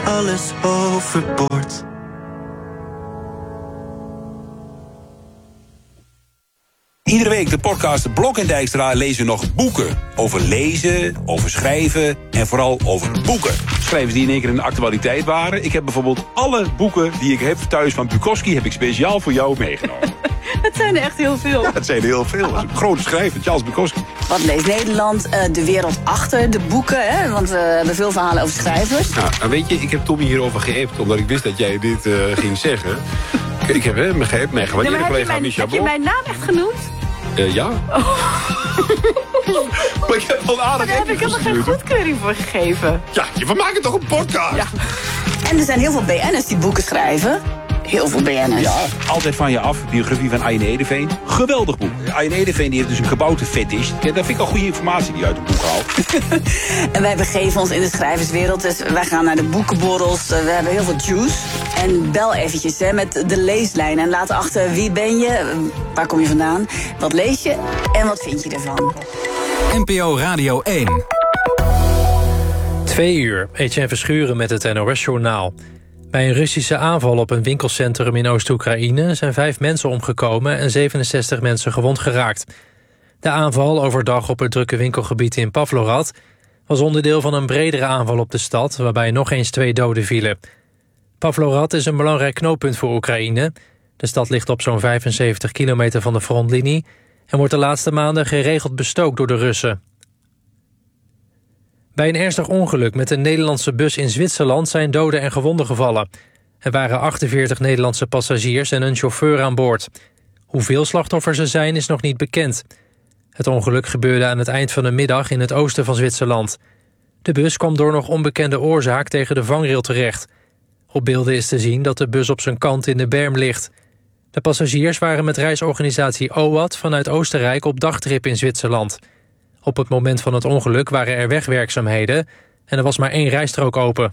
alles overboord. Iedere week de podcast Blok en Dijkstra lezen nog boeken. Over lezen, over schrijven en vooral over boeken. Schrijvers die in één keer in de actualiteit waren. Ik heb bijvoorbeeld alle boeken die ik heb thuis van Bukowski heb ik speciaal voor jou meegenomen. Het zijn er echt heel veel. Ja, het zijn er heel veel. Dat is een grote schrijver, Charles Bukowski. Wat leest Nederland? De wereld achter de boeken, hè? Want we hebben veel verhalen over schrijvers. Nou, weet je, ik heb Tommy hierover geappt, omdat ik wist dat jij dit ging zeggen. Ik heb mijn gewaardeerde collega Micha Heb je mijn naam echt genoemd? Ja. Oh. Maar ik heb al aardig. Daar heb ik helemaal geen goedkeuring voor gegeven. Ja, we maken toch een podcast? Ja. En er zijn heel veel BN'ers die boeken schrijven. Heel veel BN'ers. Ja, Altijd van je af. Biografie van Aine Edeveen. Geweldig boek. Aine Edeveen die heeft dus een gebouwde fetish. Dat vind ik al goede informatie die uit het boek haalt. En wij begeven ons in de schrijverswereld. Dus wij gaan naar de boekenborrels. We hebben heel veel juice. En bel eventjes met de leeslijn. En laat achter wie ben je, waar kom je vandaan, wat lees je en wat vind je ervan. NPO Radio 1. 2 uur, Etienne Verschuren met het NOS-journaal. Bij een Russische aanval op een winkelcentrum in Oost-Oekraïne zijn 5 mensen omgekomen en 67 mensen gewond geraakt. De aanval overdag op het drukke winkelgebied in Pavlograd was onderdeel van een bredere aanval op de stad, waarbij nog eens 2 doden vielen. Pavlograd is een belangrijk knooppunt voor Oekraïne. De stad ligt op zo'n 75 kilometer van de frontlinie en wordt de laatste maanden geregeld bestookt door de Russen. Bij een ernstig ongeluk met een Nederlandse bus in Zwitserland zijn doden en gewonden gevallen. Er waren 48 Nederlandse passagiers en een chauffeur aan boord. Hoeveel slachtoffers er zijn is nog niet bekend. Het ongeluk gebeurde aan het eind van de middag in het oosten van Zwitserland. De bus kwam door nog onbekende oorzaak tegen de vangrail terecht. Op beelden is te zien dat de bus op zijn kant in de berm ligt. De passagiers waren met reisorganisatie OWAT vanuit Oostenrijk op dagtrip in Zwitserland. Op het moment van het ongeluk waren er wegwerkzaamheden en er was maar 1 rijstrook open.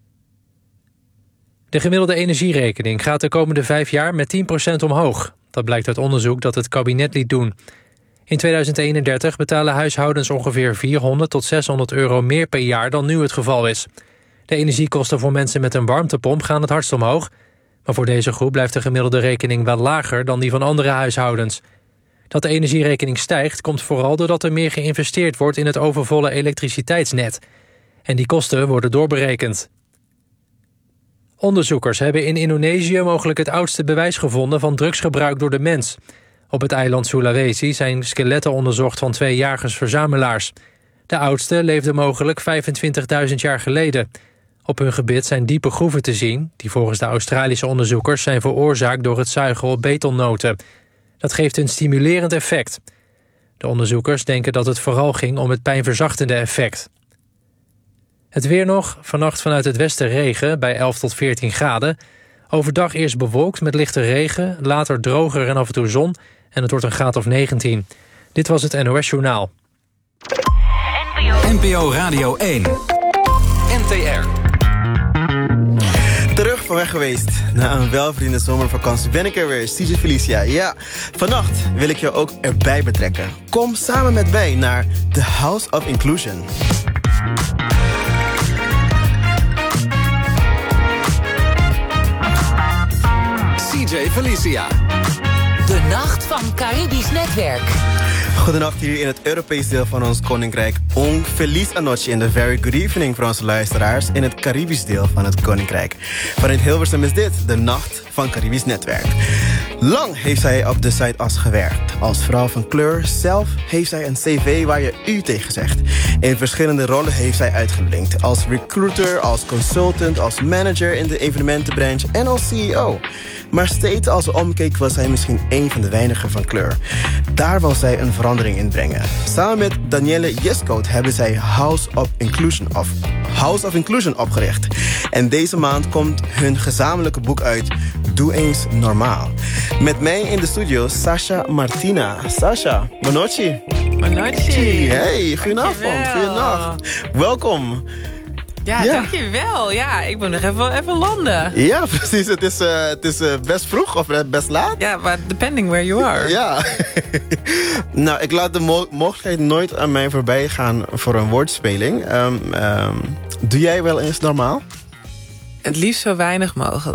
De gemiddelde energierekening gaat de komende 5 jaar met 10% omhoog. Dat blijkt uit onderzoek dat het kabinet liet doen. In 2031 betalen huishoudens ongeveer 400 tot 600 euro meer per jaar dan nu het geval is. De energiekosten voor mensen met een warmtepomp gaan het hardst omhoog. Maar voor deze groep blijft de gemiddelde rekening wel lager dan die van andere huishoudens. Dat de energierekening stijgt komt vooral doordat er meer geïnvesteerd wordt in het overvolle elektriciteitsnet. En die kosten worden doorberekend. Onderzoekers hebben in Indonesië mogelijk het oudste bewijs gevonden van drugsgebruik door de mens. Op het eiland Sulawesi zijn skeletten onderzocht van 2 jagers-verzamelaars. De oudste leefde mogelijk 25.000 jaar geleden. Op hun gebit zijn diepe groeven te zien, die volgens de Australische onderzoekers zijn veroorzaakt door het zuigen op betonnoten. Dat geeft een stimulerend effect. De onderzoekers denken dat het vooral ging om het pijnverzachtende effect. Het weer nog, vannacht vanuit het westen regen bij 11 tot 14 graden. Overdag eerst bewolkt met lichte regen, later droger en af en toe zon en het wordt een graad of 19. Dit was het NOS Journaal. NPO Radio 1. NTR. Terug van weg geweest. Na een welverdiende zomervakantie ben ik er weer, CJ Felicia. Ja, vannacht wil ik je ook erbij betrekken. Kom samen met mij naar The House of Inclusion. CJ Felicia. De Nacht van Caribisch Netwerk. Goedenacht hier in het Europees deel van ons koninkrijk. Un feliz anoche in the very good evening voor onze luisteraars in het Caribisch deel van het koninkrijk. Vanuit Hilversum is dit de Nacht van Caribisch Netwerk. Lang heeft zij op de Zuidas gewerkt. Als vrouw van kleur zelf heeft zij een cv waar je u tegen zegt. In verschillende rollen heeft zij uitgeblinkt. Als recruiter, als consultant, als manager in de evenementenbranche en als CEO. Maar steeds als ze omkeek was zij misschien een van de weinigen van kleur. Daar wil zij een verandering in brengen. Samen met Danielle Jeskoot hebben zij House of Inclusion opgericht. En deze maand komt hun gezamenlijke boek uit, Doe eens normaal. Met mij in de studio Sasha Martina. Sasha, buonanotte. Buonanotte. Hey, goedenavond. Goedenacht. Welkom. Ja, dankjewel. Ja, ik ben nog even landen. Ja, precies. Het is best vroeg of best laat. Ja, maar depending where you are. Ja. Nou, ik laat de mogelijkheid nooit aan mij voorbij gaan voor een woordspeling. Doe jij wel eens normaal? Het liefst zo weinig mogelijk.